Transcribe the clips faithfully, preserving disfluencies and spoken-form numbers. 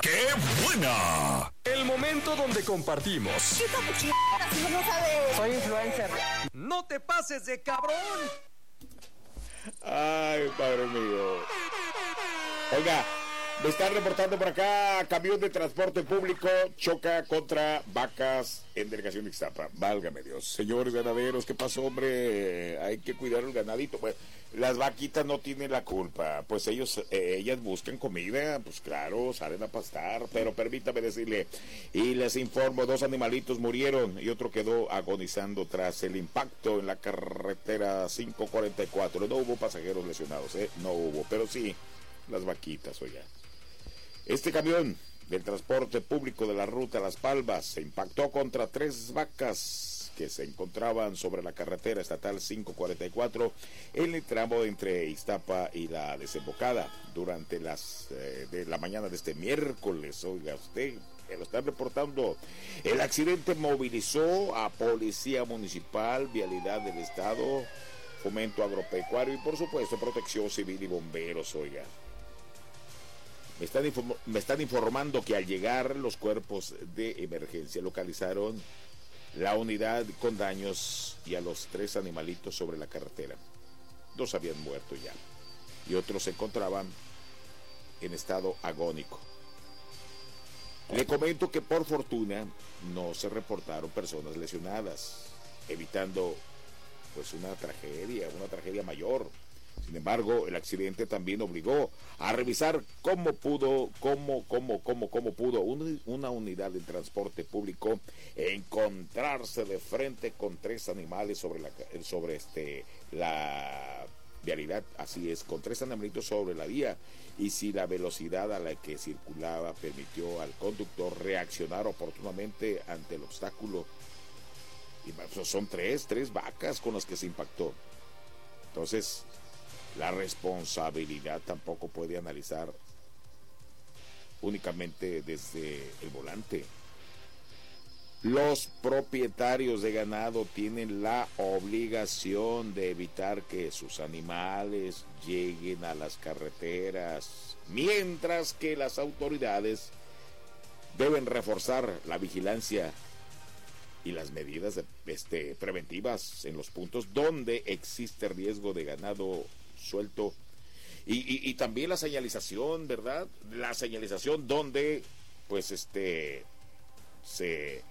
¡Qué buena! El momento donde compartimos. ¿Qué como chingadas si no sabe? Soy influencer. ¡No te pases de cabrón! Ay, padre mío. Oiga, me están reportando por acá, camión de transporte público choca contra vacas en delegación de Ixtapa. Válgame Dios. Señores ganaderos, ¿qué pasó, hombre? Hay que cuidar el ganadito. Pues las vaquitas no tienen la culpa. Pues ellos, eh, ellas buscan comida, pues claro, salen a pastar. Pero permítame decirle, y les informo, dos animalitos murieron y otro quedó agonizando tras el impacto en la carretera cinco cuarenta y cuatro. No hubo pasajeros lesionados, ¿eh? No hubo, pero sí las vaquitas, oiga. Este camión del transporte público de la ruta Las Palmas se impactó contra tres vacas que se encontraban sobre la carretera estatal cinco cuarenta y cuatro en el tramo entre Ixtapa y la desembocada durante las eh, de la mañana de este miércoles. Oiga, usted que lo están reportando. El accidente movilizó a Policía Municipal, Vialidad del Estado, Fomento Agropecuario y por supuesto Protección Civil y Bomberos, oiga. Me están, inform- me están informando que al llegar los cuerpos de emergencia localizaron la unidad con daños y a los tres animalitos sobre la carretera. Dos habían muerto ya y otros se encontraban en estado agónico. Le comento que por fortuna no se reportaron personas lesionadas, evitando pues una tragedia, una tragedia mayor. Sin embargo, el accidente también obligó a revisar cómo pudo, cómo, cómo, cómo, cómo pudo un, una unidad de transporte público encontrarse de frente con tres animales sobre la, sobre este, la vialidad. Así es, con tres animalitos sobre la vía. Y si la velocidad a la que circulaba permitió al conductor reaccionar oportunamente ante el obstáculo. Y pues, son tres, tres vacas con las que se impactó. Entonces, la responsabilidad tampoco puede analizar únicamente desde el volante. Los propietarios de ganado tienen la obligación de evitar que sus animales lleguen a las carreteras, mientras que las autoridades deben reforzar la vigilancia y las medidas de, este, preventivas en los puntos donde existe riesgo de ganado suelto y, y, y también la señalización, ¿verdad? La señalización donde pues este se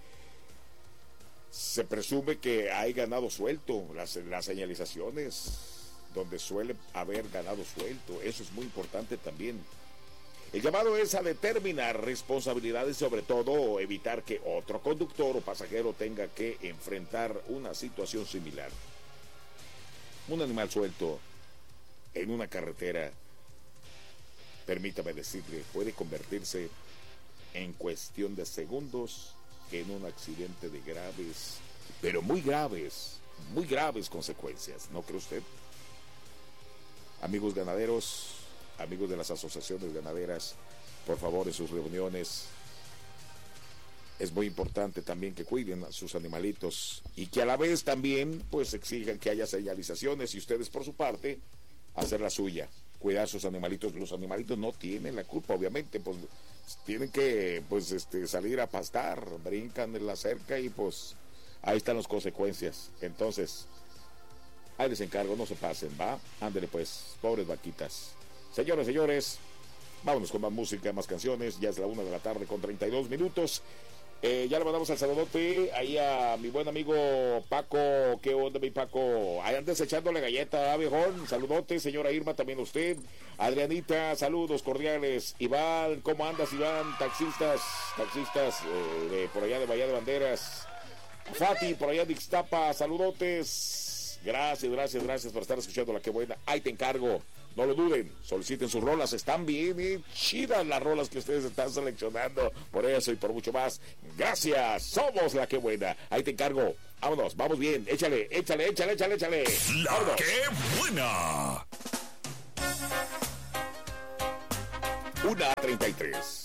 se presume que hay ganado suelto, las, las señalizaciones donde suele haber ganado suelto, eso es muy importante también. El llamado es a determinar responsabilidades, sobre todo evitar que otro conductor o pasajero tenga que enfrentar una situación similar. Un animal suelto en una carretera, permítame decirle, puede convertirse en cuestión de segundos en un accidente de graves, pero muy graves, muy graves consecuencias, ¿no cree usted? Amigos ganaderos, amigos de las asociaciones ganaderas, por favor, en sus reuniones es muy importante también que cuiden a sus animalitos y que a la vez también pues exijan que haya señalizaciones y ustedes por su parte hacer la suya, cuidar a sus animalitos. Los animalitos no tienen la culpa, obviamente, pues tienen que pues este salir a pastar, brincan en la cerca y pues ahí están las consecuencias. Entonces, ahí les encargo, no se pasen, ¿va? Ándele pues, pobres vaquitas. Señores, señores, vámonos con más música, más canciones. Ya es la una de la tarde con treinta y dos minutos. Eh, ya le mandamos al saludote ahí a mi buen amigo Paco. ¿Qué onda, mi Paco? Ahí andes echándole galleta, ¿eh, viejón? Saludote, señora Irma, también a usted. Adrianita, saludos cordiales. Iván, ¿cómo andas, Iván? Taxistas, taxistas eh, de por allá de Bahía de Banderas. Fati, por allá de Ixtapa, saludotes. Gracias, gracias, gracias por estar escuchando La Qué Buena. Ahí te encargo. No lo duden, soliciten sus rolas, están bien, bien chidas las rolas que ustedes están seleccionando, por eso y por mucho más. Gracias, somos La Qué Buena. Ahí te encargo, vámonos, vamos bien, échale, échale, échale, échale, échale. La Vámonos. Qué Buena. una treinta y tres.